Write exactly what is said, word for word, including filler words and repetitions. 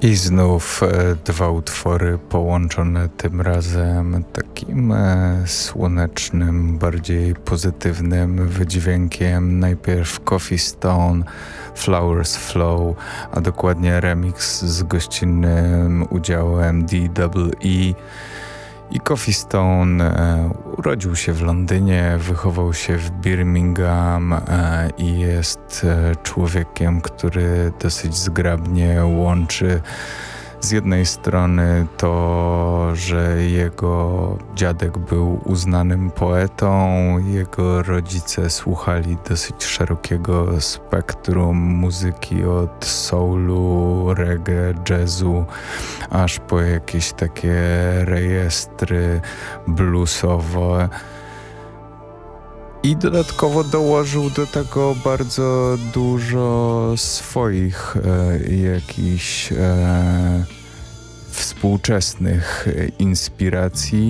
I znów e, dwa utwory połączone tym razem takim e, słonecznym, bardziej pozytywnym wydźwiękiem. Najpierw Coffee Stone, Flowers Flow, a dokładnie remix z gościnnym udziałem D E E. I Coffee Stone e, urodził się w Londynie, wychował się w Birmingham e, i jest e, człowiekiem, który dosyć zgrabnie łączy z jednej strony to, że jego dziadek był uznanym poetą, jego rodzice słuchali dosyć szerokiego spektrum muzyki od soulu, reggae, jazzu, aż po jakieś takie rejestry bluesowe. I dodatkowo dołożył do tego bardzo dużo swoich e, jakichś e, współczesnych inspiracji.